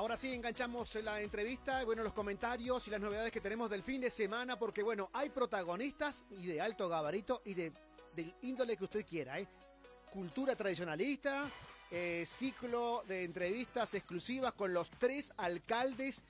Ahora sí, enganchamos la entrevista, bueno, los comentarios y las novedades que tenemos del fin de semana, porque bueno, hay protagonistas y de alto gabarito y del índole que usted quiera, ¿eh? Cultura tradicionalista, ciclo de entrevistas exclusivas con los 3 alcaldes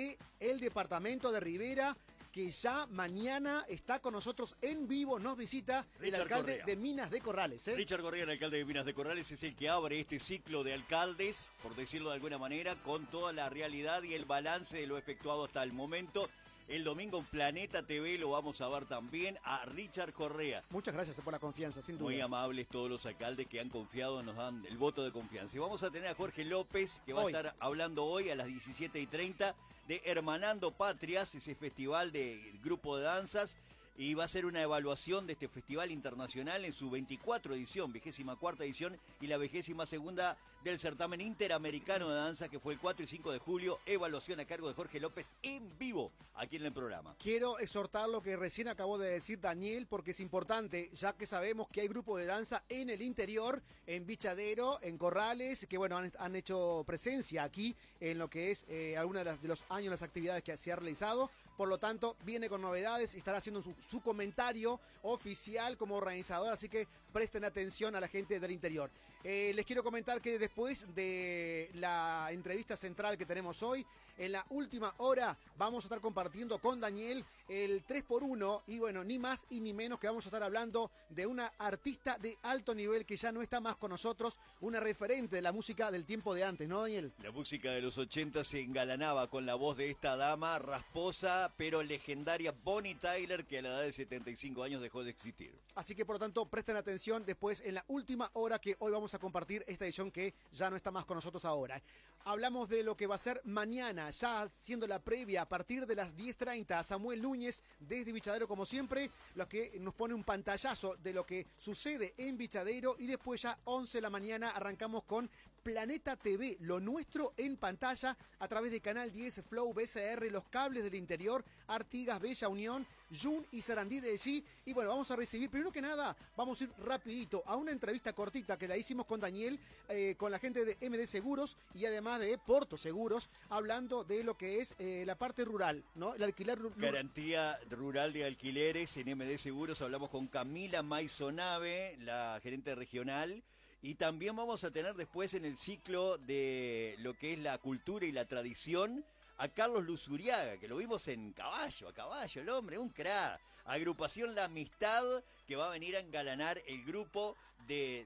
del departamento de Rivera, que ya mañana está con nosotros en vivo, nos visita el alcalde Correa de Minas de Corrales. Richard Correa, el alcalde de Minas de Corrales, es el que abre este ciclo de alcaldes, por decirlo de alguna manera, con toda la realidad y el balance de lo efectuado hasta el momento. El domingo en Planeta TV lo vamos a ver también a Richard Correa. Muchas gracias por la confianza, sin duda. Muy amables todos los alcaldes que han confiado, nos dan el voto de confianza. Y vamos a tener a Jorge López, que va a estar hablando hoy a las 17:30 de Hermanando Patrias, ese festival de grupo de danzas. Y va a ser una evaluación de este festival internacional en su 24 edición, 24ª edición y la 22ª del certamen interamericano de danza, que fue el 4 y 5 de julio. Evaluación a cargo de Jorge López en vivo aquí en el programa. Quiero exhortar lo que recién acabó de decir Daniel, porque es importante, ya que sabemos que hay grupos de danza en el interior, en Bichadero, en Corrales, que bueno, han hecho presencia aquí en lo que es algunas de los años, las actividades que se ha realizado. Por lo tanto, viene con novedades y estará haciendo su comentario oficial como organizador, así que presten atención a la gente del interior. Les quiero comentar que después de la entrevista central que tenemos hoy, en la última hora vamos a estar compartiendo con Daniel el 3x1 y bueno, ni más y ni menos que vamos a estar hablando de una artista de alto nivel que ya no está más con nosotros, una referente de la música del tiempo de antes, ¿no, Daniel? La música de los 80 se engalanaba con la voz de esta dama rasposa pero legendaria, Bonnie Tyler, que a la edad de 75 años dejó de existir. Así que por lo tanto presten atención después en la última hora que hoy vamos a compartir esta edición que ya no está más con nosotros ahora. Hablamos de lo que va a ser mañana, ya siendo la previa a partir de las 10:30, Samuel Núñez desde Bichadero como siempre, lo que nos pone un pantallazo de lo que sucede en Bichadero y después ya 11 de la mañana arrancamos con Planeta TV, lo nuestro en pantalla a través de Canal 10, Flow, BCR, los cables del interior, Artigas, Bella Unión, Jun y Sarandí de allí. Y bueno, vamos a recibir, primero que nada, vamos a ir rapidito a una entrevista cortita que la hicimos con Daniel, con la gente de MD Seguros y además de Porto Seguros, hablando de lo que es la parte rural, ¿no? El alquiler Garantía rural de alquileres en MD Seguros. Hablamos con Camila Maisonave, la gerente regional. Y también vamos a tener después en el ciclo de lo que es la cultura y la tradición a Carlos Luzuriaga, que lo vimos en caballo, a caballo, el hombre, un crack. Agrupación La Amistad, que va a venir a engalanar el grupo de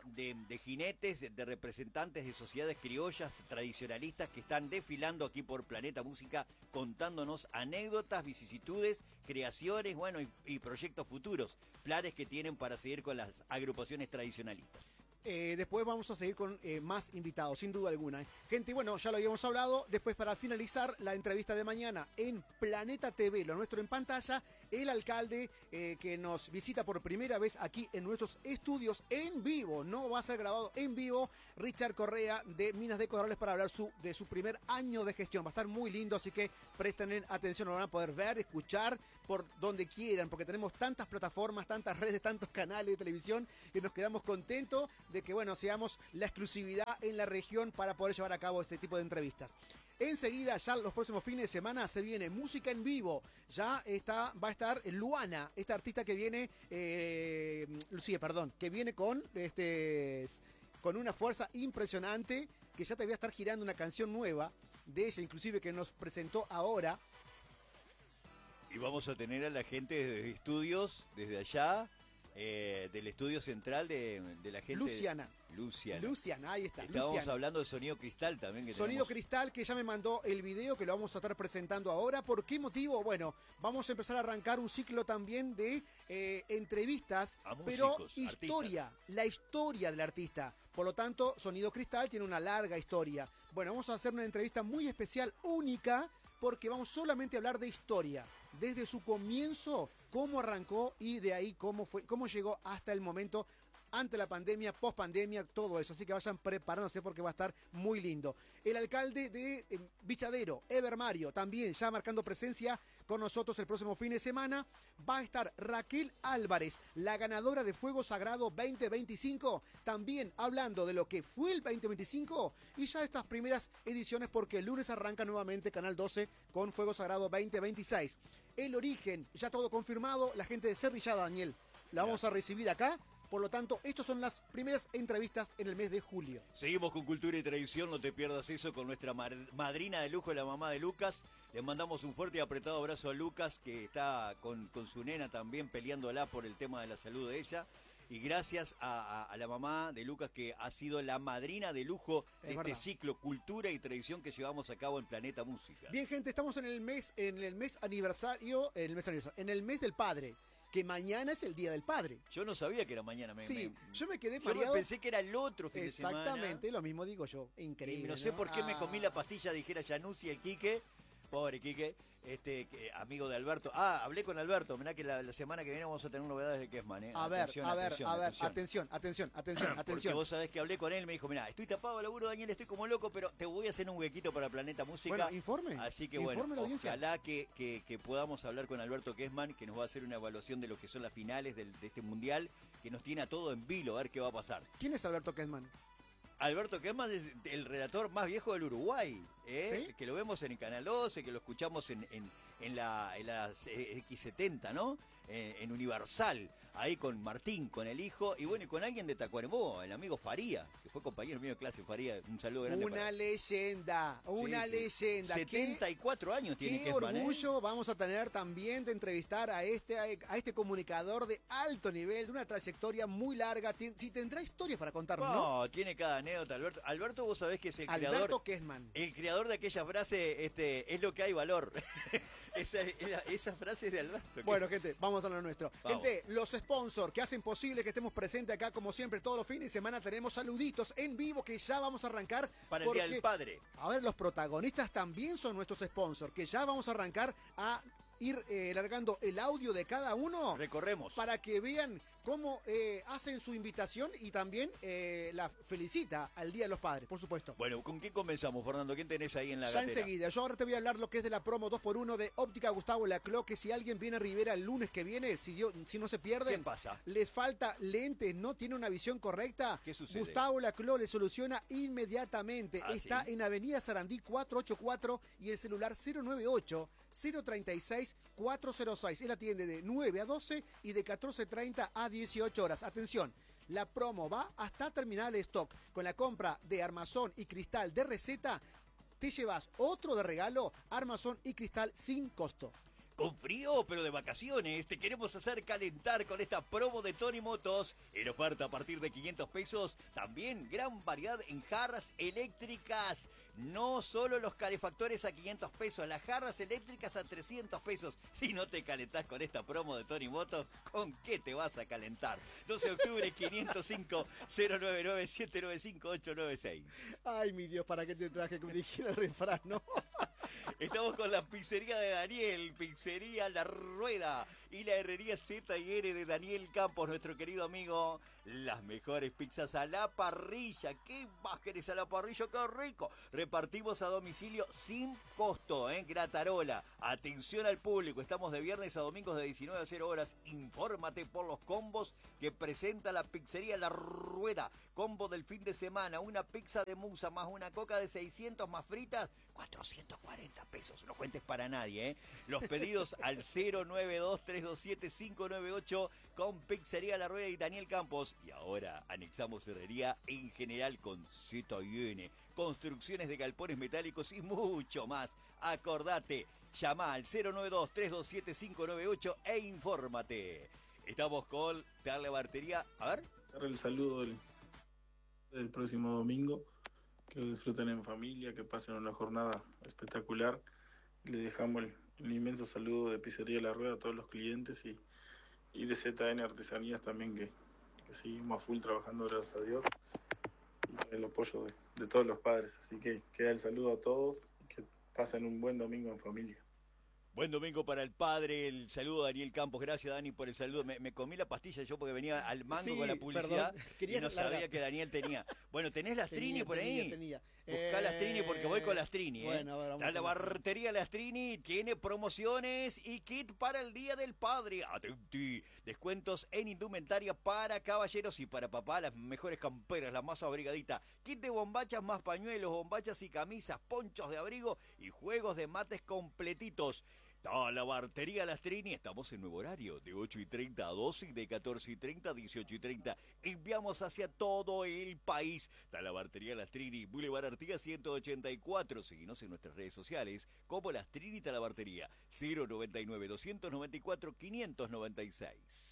jinetes, de representantes de sociedades criollas tradicionalistas que están desfilando aquí por Planeta Música, contándonos anécdotas, vicisitudes, creaciones, bueno, y proyectos futuros, planes que tienen para seguir con las agrupaciones tradicionalistas. Después vamos a seguir con más invitados, sin duda alguna. Gente, bueno, ya lo habíamos hablado. Después, para finalizar la entrevista de mañana en Planeta TV, lo nuestro en pantalla, el alcalde que nos visita por primera vez aquí en nuestros estudios en vivo, no va a ser grabado en vivo, Richard Correa de Minas de Corrales, para hablar de su primer año de gestión. Va a estar muy lindo, así que presten atención, lo van a poder ver, escuchar por donde quieran, porque tenemos tantas plataformas, tantas redes, tantos canales de televisión, que nos quedamos contentos de que, bueno, seamos la exclusividad en la región para poder llevar a cabo este tipo de entrevistas. Enseguida, ya los próximos fines de semana, se viene música en vivo. Ya va a estar Luana, esta artista que viene, Lucía, perdón, que viene con una fuerza impresionante, que ya te voy a estar girando una canción nueva de ella, inclusive que nos presentó ahora. Y vamos a tener a la gente de estudios, desde allá, del estudio central de la gente. Luciana, ahí está. Estábamos hablando de Sonido Cristal también. Sonido Cristal, que ya me mandó el video, que lo vamos a estar presentando ahora. ¿Por qué motivo? Bueno, vamos a empezar a arrancar un ciclo también de entrevistas, a músicos, pero historia, artistas. La historia del artista. Por lo tanto, Sonido Cristal tiene una larga historia. Bueno, vamos a hacer una entrevista muy especial, única, porque vamos solamente a hablar de historia, desde su comienzo, cómo arrancó y de ahí cómo llegó hasta el momento ante la pandemia, post pandemia, todo eso. Así que vayan preparándose porque va a estar muy lindo. El alcalde de Bichadero, Eber Mario, también ya marcando presencia con nosotros el próximo fin de semana. Va a estar Raquel Álvarez, la ganadora de Fuego Sagrado 2025, también hablando de lo que fue el 2025 y ya estas primeras ediciones, porque el lunes arranca nuevamente Canal 12 con Fuego Sagrado 2026. El origen, ya todo confirmado, la gente de Cerrillada, Daniel, la vamos a recibir acá. Por lo tanto, estas son las primeras entrevistas en el mes de julio. Seguimos con Cultura y Tradición, no te pierdas eso, con nuestra madrina de lujo, la mamá de Lucas. Le mandamos un fuerte y apretado abrazo a Lucas, que está con su nena también peleándola por el tema de la salud de ella. Y gracias a la mamá de Lucas, que ha sido la madrina de lujo de este ciclo Cultura y Tradición que llevamos a cabo en Planeta Música. Bien, gente, estamos en el mes aniversario, en el mes del padre. Que mañana es el Día del Padre. Yo no sabía que era mañana. Yo me quedé mareado. Yo pensé que era el otro fin de semana. Exactamente, lo mismo digo yo. Increíble. Y no sé por qué me comí la pastilla, dijera Januzzi, el Quique. Pobre Quique, amigo de Alberto. Hablé con Alberto, mirá que la semana que viene vamos a tener novedades de Kessman, A ver, atención. Porque vos sabés que hablé con él, me dijo, mirá, estoy tapado de laburo, Daniel, estoy como loco, pero te voy a hacer un huequito para Planeta Música. Bueno, informe. Así que ojalá que podamos hablar con Alberto Kessman, que nos va a hacer una evaluación de lo que son las finales de este mundial, que nos tiene a todo en vilo, a ver qué va a pasar. ¿Quién es Alberto Kessman? Alberto Kessman es el relator más viejo del Uruguay, ¿Sí? Que lo vemos en el Canal 12, que lo escuchamos en las X70, ¿no? En Universal, ahí con Martín, con el hijo, y bueno, y con alguien de Tacuarembó, el amigo Faría, que fue compañero mío de clase. Faría, un saludo grande. Una leyenda. 74 años tiene Qué Kessman, orgullo vamos a tener también de entrevistar a este comunicador de alto nivel, de una trayectoria muy larga. Si tendrá historias para contarnos, ¿no? No, tiene cada anécdota, Alberto. Alberto, vos sabés que es el Alberto Kessman. El creador de aquella frase, es lo que hay valor. Esa frase es de Alberto. Bueno, gente, vamos a lo nuestro. Vamos. Gente, los sponsors que hacen posible que estemos presentes acá, como siempre, todos los fines de semana tenemos saluditos en vivo que ya vamos a arrancar. Para el Día del Padre. A ver, los protagonistas también son nuestros sponsors, que ya vamos a arrancar a ir largando el audio de cada uno. Recorremos. Para que vean cómo hacen su invitación y también la felicita al Día de los Padres, por supuesto. Bueno, ¿con qué comenzamos, Fernando? ¿Quién tenés ahí en la Ya gatera? enseguida. Yo ahora te voy a hablar lo que es de la promo 2x1 de Óptica Gustavo Laclau, que si alguien viene a Rivera el lunes que viene, si no se pierde, ¿Qué pasa? les falta lentes, no tiene una visión correcta. ¿Qué sucede? Gustavo Laclau le soluciona inmediatamente. Está ¿sí? en Avenida Sarandí 484 y el celular 098 036 406. Él atiende de 9 a 12 y de 14:30 a 18 horas. Atención, la promo va hasta terminar el stock. Con la compra de armazón y cristal de receta, te llevas otro de regalo, armazón y cristal sin costo. Con frío, pero de vacaciones, te queremos hacer calentar con esta promo de Tony Motos. En oferta a partir de 500 pesos, también gran variedad en jarras eléctricas. No solo los calefactores a 500 pesos, las jarras eléctricas a 300 pesos. Si no te calentás con esta promo de Tony Motos, ¿con qué te vas a calentar? 12 de octubre, 505-099-795-896. Ay, mi Dios, ¿para qué te traje que me dijera el refrán, no? Estamos con la pizzería de Daniel, Pizzería La Rueda y la herrería Z&R de Daniel Campos, nuestro querido amigo. Las mejores pizzas a la parrilla. ¿Qué más querés a la parrilla? ¡Qué rico! Repartimos a domicilio sin costo, Gratarola. Atención al público, estamos de viernes a domingos de 19 a 0 horas. Infórmate por los combos que presenta la pizzería La Rueda. Combo del fin de semana, una pizza de musa más una coca de 600 más fritas, 440 pesos. No cuentes para nadie, Los pedidos al 092-327-598 con Pizzería La Rueda y Daniel Campos. Y ahora anexamos herrería en general con Z&N, construcciones de galpones metálicos y mucho más. Acordate, llama al 092-327-598 e infórmate. Estamos con Darle Bartería. A ver. El saludo del próximo domingo. Que lo disfruten en familia, que pasen una jornada espectacular. Le dejamos el inmenso saludo de Pizzería La Rueda a todos los clientes y de Z&N Artesanías también, que seguimos a full trabajando, gracias a Dios, y con el apoyo de todos los padres. Así que queda el saludo a todos y que pasen un buen domingo en familia. Buen domingo para el padre, el saludo a Daniel Campos, gracias Dani por el saludo, me comí la pastilla yo porque venía al mango Sí, con la publicidad perdón. y no sabía que Daniel tenía. Bueno, ¿tenés las Trini por ahí? Tenía. Buscá las Trini porque voy con las Trini. Bueno, a ver, vamos Está la con bartería Las Trini, tiene promociones y kit para el Día del Padre. Atenti, descuentos en indumentaria para caballeros y para papá, las mejores camperas, las más abrigaditas. Kit de bombachas más pañuelos, bombachas y camisas, ponchos de abrigo y juegos de mates completitos. Está la bartería Las Trini, estamos en nuevo horario, de 8:30 a 12 y de 14:30 a 18:30. Enviamos hacia todo el país. Está la bartería Las Trini, Boulevard Artigas 184. Seguinos en nuestras redes sociales, como Las Trini está la bartería, 099-294-596.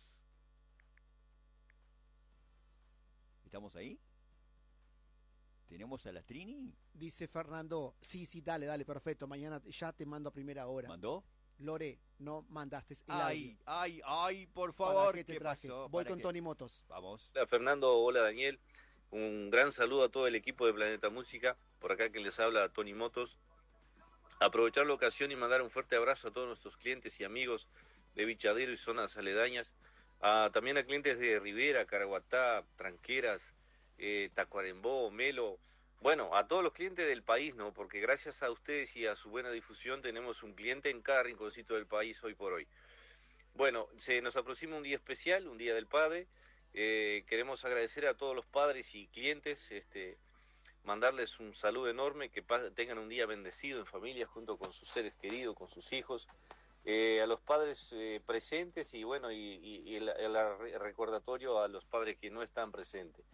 ¿Estamos ahí? ¿Tenemos a Las Trini? Dice Fernando, sí, dale, perfecto. Mañana ya te mando a primera hora. ¿Mandó? Lore, no mandaste el audio. Ay, por favor. ¿Para qué te traje? Pasó? Voy ¿Para con qué? Tony Motos. Vamos. Hola Fernando, hola Daniel, un gran saludo a todo el equipo de Planeta Música, por acá que les habla Tony Motos. Aprovechar la ocasión y mandar un fuerte abrazo a todos nuestros clientes y amigos de Bichadero y zonas aledañas, también a clientes de Rivera, Caraguatá, Tranqueras, Tacuarembó, Melo, bueno, a todos los clientes del país, ¿no? Porque gracias a ustedes y a su buena difusión tenemos un cliente en cada rinconcito del país hoy por hoy. Bueno, se nos aproxima un día especial, un Día del Padre. Queremos agradecer a todos los padres y clientes, mandarles un saludo enorme, que tengan un día bendecido en familia junto con sus seres queridos, con sus hijos, a los padres presentes y bueno, y el recordatorio a los padres que no están presentes.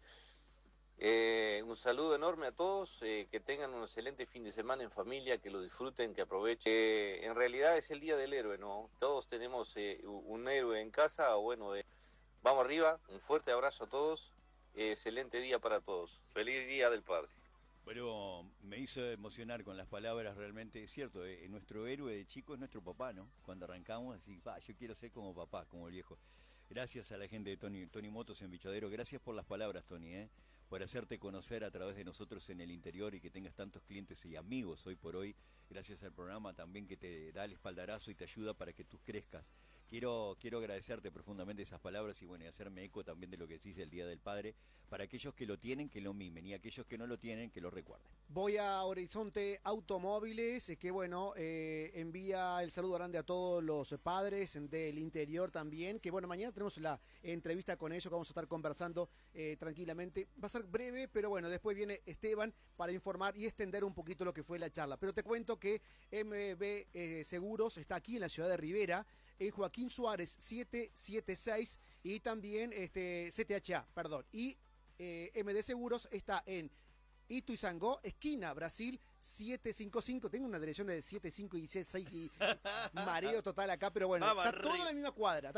Un saludo enorme a todos, que tengan un excelente fin de semana en familia, que lo disfruten, que aprovechen. En realidad es el Día del Héroe, ¿no? Todos tenemos un héroe en casa, bueno, vamos arriba, un fuerte abrazo a todos, excelente día para todos, feliz Día del Padre. Bueno, me hizo emocionar con las palabras, realmente es cierto, nuestro héroe de chico es nuestro papá, ¿no? Cuando arrancamos, así, yo quiero ser como papá, como el viejo. Gracias a la gente de Tony Motos en Bichadero, gracias por las palabras, Tony, por hacerte conocer a través de nosotros en el interior y que tengas tantos clientes y amigos hoy por hoy, gracias al programa también que te da el espaldarazo y te ayuda para que tú crezcas. Quiero agradecerte profundamente esas palabras y bueno, y hacerme eco también de lo que decís del Día del Padre, para aquellos que lo tienen, que lo mimen, y aquellos que no lo tienen, que lo recuerden. Voy a Horizonte Automóviles, que bueno, envía el saludo grande a todos los padres del interior también, que bueno, mañana tenemos la entrevista con ellos, que vamos a estar conversando tranquilamente. Va a ser breve, pero bueno, después viene Esteban para informar y extender un poquito lo que fue la charla. Pero te cuento que MB Seguros está aquí en la ciudad de Rivera, en Joaquín Suárez 776 y también CTHA, perdón. Y MD Seguros está en Ituizangó, esquina Brasil 755. Tengo una dirección de 75 y 6 y mareo total acá, pero bueno, está toda la misma cuadra,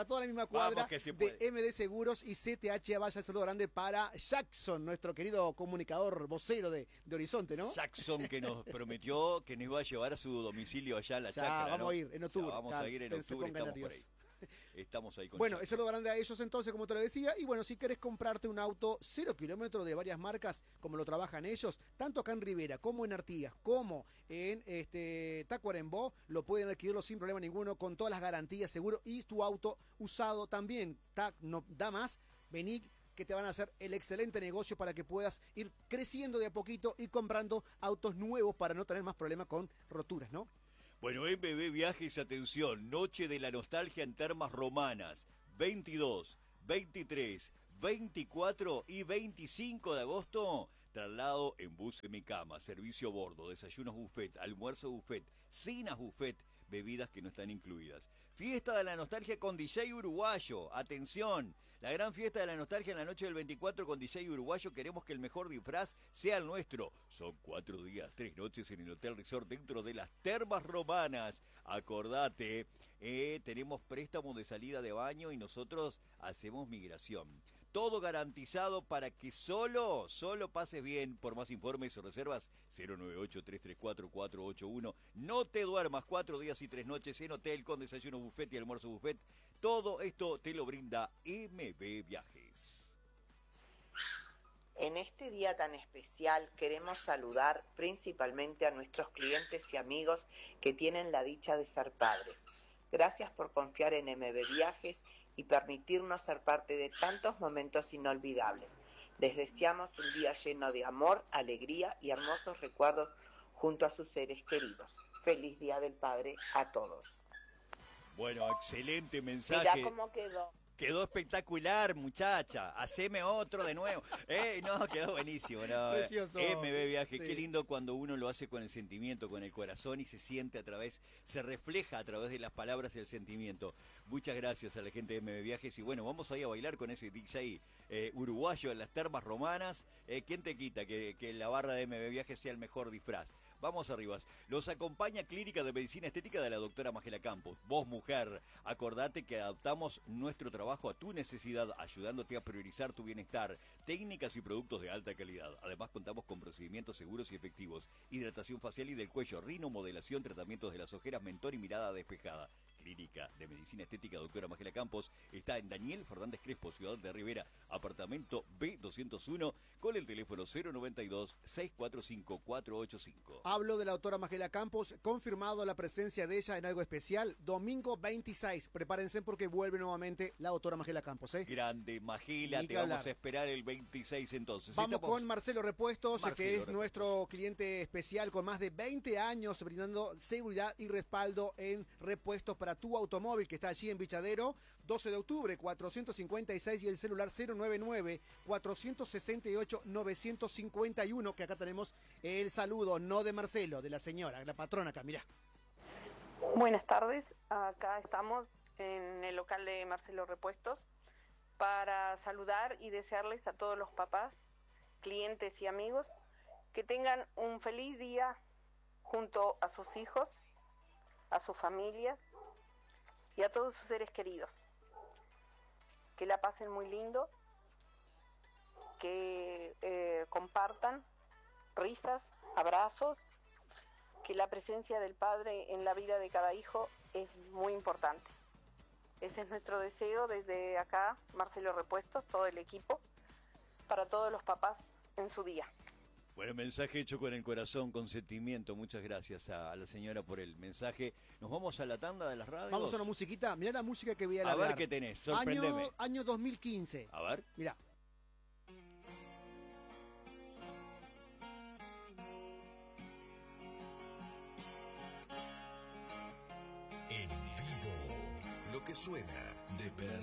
de MD Seguros y CTHA. Vaya, saludo grande para Jackson, nuestro querido comunicador vocero de Horizonte, ¿no? Jackson, que nos prometió que nos iba a llevar a su domicilio allá en la chacra, vamos, ¿no? a ir en octubre. Vamos a ir en octubre, estamos por ahí. Estamos ahí con bueno, Jackson. eso es lo grande a ellos entonces, como te lo decía. Y bueno, si querés comprarte un auto 0 kilómetros de varias marcas, como lo trabajan ellos, tanto acá en Rivera, como en Artigas, como en Tacuarembó, lo pueden adquirirlo sin problema ninguno, con todas las garantías, seguro. Y tu auto usado también, no da más, vení, que te van a hacer el excelente negocio para que puedas ir creciendo de a poquito y comprando autos nuevos para no tener más problemas con roturas, ¿no? Bueno, MB Viajes, atención, Noche de la Nostalgia en Termas Romanas, 22, 23, 24 y 25 de agosto, traslado en bus en mi cama, servicio a bordo, desayunos buffet, almuerzo buffet, cenas buffet, bebidas que no están incluidas. Fiesta de la Nostalgia con DJ Uruguayo, atención, la gran fiesta de la nostalgia en la noche del 24 con DJ Uruguayo. Queremos que el mejor disfraz sea el nuestro. Son 4 días, 3 noches en el Hotel Resort dentro de las Termas Romanas. Acordate, tenemos préstamos de salida de baño y nosotros hacemos migración. Todo garantizado para que solo pases bien. Por más informes o reservas, 098-334-481. No te duermas, 4 días y 3 noches en hotel con desayuno buffet y almuerzo buffet. Todo esto te lo brinda MB Viajes. En este día tan especial queremos saludar principalmente a nuestros clientes y amigos que tienen la dicha de ser padres. Gracias por confiar en MB Viajes y permitirnos ser parte de tantos momentos inolvidables. Les deseamos un día lleno de amor, alegría y hermosos recuerdos junto a sus seres queridos. Feliz Día del Padre a todos. Bueno, excelente mensaje. Mirá cómo quedó. Quedó espectacular, muchacha. Haceme otro de nuevo. No, quedó buenísimo. No. Precioso. MB Viaje, Sí. qué lindo cuando uno lo hace con el sentimiento, con el corazón y se siente a través, se refleja a través de las palabras y el sentimiento. Muchas gracias a la gente de MB Viajes. Y bueno, vamos ahí a bailar con ese DJ uruguayo en las termas romanas. ¿Quién te quita que la barra de MB Viajes sea el mejor disfraz? Vamos arriba. Los acompaña Clínica de Medicina Estética de la doctora Magela Campos. Vos, mujer, acordate que adaptamos nuestro trabajo a tu necesidad, ayudándote a priorizar tu bienestar. Técnicas y productos de alta calidad. Además, contamos con procedimientos seguros y efectivos. Hidratación facial y del cuello, rino, modelación, tratamientos de las ojeras, mentón y mirada despejada. Clínica de Medicina Estética doctora Magela Campos está en Daniel Fernández Crespo, Ciudad de Rivera, apartamento B201, con el teléfono 092-645-485. Hablo de la doctora Magela Campos, confirmado la presencia de ella en algo especial, domingo 26. Prepárense porque vuelve nuevamente la doctora Magela Campos. Grande, Magela, Ni te que vamos hablar. a esperar el 26 entonces. Vamos Estamos- con Marcelo Repuestos, Marcelo que es Repuestos. nuestro cliente especial con más de 20 años brindando seguridad y respaldo en repuestos para tu automóvil, que está allí en Bichadero, 12 de octubre, 456 y el celular 099-468-951, que acá tenemos el saludo, no de Marcelo, de la señora, la patrona acá, mirá. Buenas tardes, acá estamos en el local de Marcelo Repuestos para saludar y desearles a todos los papás, clientes y amigos que tengan un feliz día junto a sus hijos, a sus familias y a todos sus seres queridos. Que la pasen muy lindo, que compartan risas, abrazos, que la presencia del padre en la vida de cada hijo es muy importante. Ese es nuestro deseo desde acá, Marcelo Repuestos, todo el equipo, para todos los papás en su día. Bueno, mensaje hecho con el corazón, con sentimiento. Muchas gracias a la señora por el mensaje. Nos vamos a la tanda de las radios. Vamos a una musiquita, mirá la música que voy a A largar. ver qué tenés, sorprendeme. Año 2015, A ver. mirá. En vivo, lo que suena de